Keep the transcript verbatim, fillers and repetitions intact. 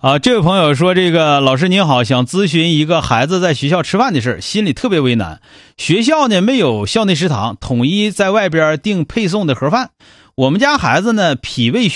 啊，这位朋友说，这个老师您好，想咨询一个孩子在学校吃饭的事，心里特别为难。学校呢没有校内食堂，统一在外边订配送的盒饭。我们家孩子呢脾胃